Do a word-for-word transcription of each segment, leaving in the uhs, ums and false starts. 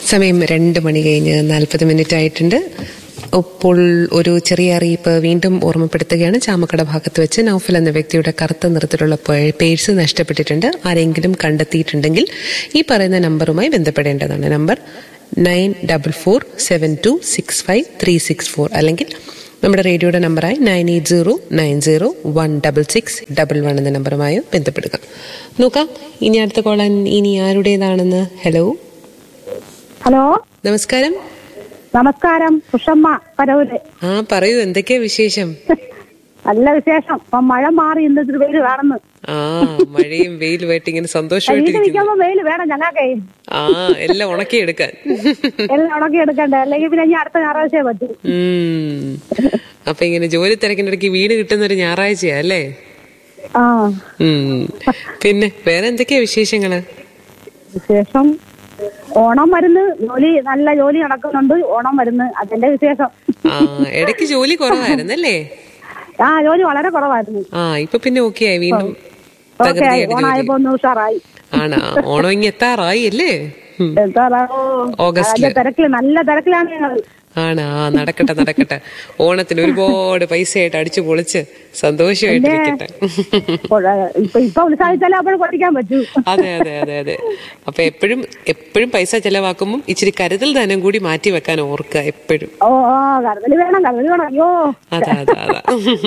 സമയം രണ്ട് മണി കഴിഞ്ഞ് നാൽപ്പത് മിനിറ്റ് ആയിട്ടുണ്ട്. ഇപ്പോൾ ഒരു ചെറിയ അറിയിപ്പ് വീണ്ടും ഓർമ്മപ്പെടുത്തുകയാണ്. ചാമക്കട ഭാഗത്ത് വെച്ച് നൌഫൽ എന്ന വ്യക്തിയുടെ കറുത്ത നിറത്തിലുള്ള പേഴ്സ് നഷ്ടപ്പെട്ടിട്ടുണ്ട്. ആരെങ്കിലും കണ്ടെത്തിയിട്ടുണ്ടെങ്കിൽ ഈ പറയുന്ന നമ്പറുമായി ബന്ധപ്പെടേണ്ടതാണ്. Number nine double four seven to six five three six four അല്ലെങ്കിൽ നമ്മുടെ റേഡിയോയുടെ നമ്പറായി nine eight zero nine zero one double six double one എന്ന നമ്പറുമായി ബന്ധപ്പെടുക. നോക്കാം ഇനി അടുത്ത കോളൻ ഇനി ആരുടേതാണെന്ന്. ഹലോ ഹലോ നമസ്കാരം. നമസ്കാരം, സുഷമ്മ പരവൂര്. ആ പറയൂ, എന്തൊക്കെയാ വിശേഷം? നല്ല വിശേഷം. ഇപ്പൊ മഴ മാറി ഇന്നത്തെ വെയിൽ കാണുന്നു. ആ മഴയും വെയിലുമായിട്ട് ഇങ്ങനെ സന്തോഷമായിട്ടിരിക്കുന്നു. വെയിൽ വേണം ഞങ്ങൾക്കേ. ആ എല്ലാം ഉണക്കിയെടുക്കാൻ എല്ലാം ഉണക്കിയെടുക്കണ്ടേ, അല്ലെങ്കിൽ പിന്നെ ഇനി അടുത്ത ഞായറാഴ്ച പറ്റും. ഉം അപ്പൊ ഇങ്ങനെ ജോലി തിരക്കിന്റെ ഇടയ്ക്ക് വീട് കിട്ടുന്ന ഒരു ഞായറാഴ്ചയാ അല്ലേ? ആ ഉം പിന്നെ വേറെ എന്തൊക്കെയാ വിശേഷങ്ങള്? വിശേഷം ഓണം വരുന്നു, ജോലി നല്ല ജോലി നടക്കുന്നുണ്ട്. ഓണം വരുന്നു, അതിന്റെ വിശേഷം. ആ ഇടയ്ക്ക് ജോലി കുറവായിരുന്നല്ലേ? ആ ജോലി വളരെ കുറവായിരുന്നു. ആ ഇപ്പൊ പിന്നെ ഓക്കെ ആയി, വീണ്ടും ഓണായപ്പോ ഒന്ന് ഉഷാറായി. ആണോ? ഓണം ഇങ്ങ് എത്താറായി അല്ലേ? ഓഗസ്റ്റില് തിരക്കില് നല്ല തിരക്കിലാണ് ഞങ്ങൾ. ആണ്. ആ നടക്കട്ടെ നടക്കട്ടെ. ഓണത്തിന് ഒരുപാട് പൈസയായിട്ട് അടിച്ചു പൊളിച്ച് സന്തോഷമായിട്ടിരിക്കട്ടെ. ഇപ്പൊ ഉത്സാഹിച്ചാലേ അപ്പോൾ പഠിക്കാൻ പറ്റൂ. അതെ അതെ അതെ അതെ. അപ്പൊ എപ്പോഴും എപ്പോഴും പൈസ ചെലവാക്കുമ്പോൾ ഇച്ചിരി കരുതൽ ധനം കൂടി മാറ്റി വെക്കാൻ ഓർക്കുക എപ്പോഴും. ഓ കരുതൽ വേണം, കരുതൽ വേണം. അയ്യോ അതാ അതാ അതാ.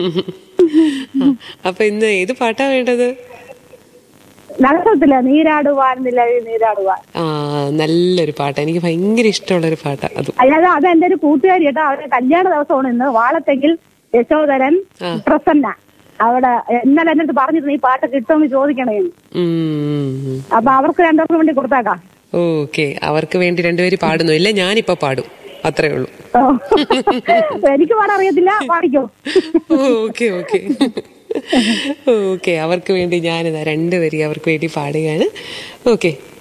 അപ്പൊ ഇന്ന് ഏത് പാട്ടാ വേണ്ടത്? നഗരത്തില്ല നീരാടുവാൻ നീരാടുവാൻ. ആ നല്ലൊരു പാട്ടാ, എനിക്ക് ഭയങ്കര ഇഷ്ടമുള്ളൊരു പാട്ടാ അത്. അതായത് അത് എന്റെ ഒരു കൂട്ടുകാരി കേട്ടോ, അവരുടെ കല്യാണ ദിവസമാണ് ഇന്ന്. വാളത്തെങ്കിൽ യശോധരൻ പ്രസന്ന അവിടെ ഇന്നലെ എന്റെ അടുത്ത് പറഞ്ഞിരുന്നു ഈ പാട്ട് കിട്ടുമെന്ന് ചോദിക്കണേ. അപ്പൊ അവർക്ക് രണ്ടുപേർക്കും വേണ്ടി കൊടുത്തേക്കാം. ഓക്കെ, അവർക്ക് വേണ്ടി രണ്ടുപേര് പാടുന്നു. ഇല്ല ഞാനിപ്പോ പാടും, അത്രേ ഉള്ളൂ. എനിക്ക് പാടാൻ അറിയത്തില്ല, പാടിക്കോ. ഓക്കെ ഓക്കെ ഓക്കെ അവർക്ക് വേണ്ടി ഞാനിതാ രണ്ടുപേരും അവർക്ക് വേണ്ടി പാടുകയാണ്. ഓക്കെ.